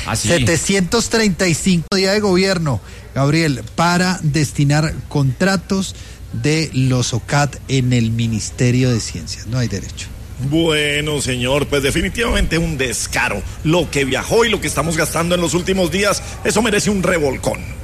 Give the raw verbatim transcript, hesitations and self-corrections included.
¿Ah, sí? setecientos treinta y cinco días de gobierno, Gabriel, para destinar contratos de los O C A T en el Ministerio de Ciencias. No hay derecho. Bueno, señor, pues definitivamente un descaro. Lo que viajó y lo que estamos gastando en los últimos días, eso merece un revolcón.